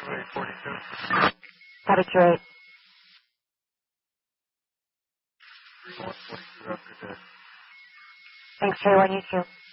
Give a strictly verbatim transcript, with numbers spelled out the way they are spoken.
eight forty-two. Copy, Trey. three one forty-two after that. Thanks, Trey one, you too.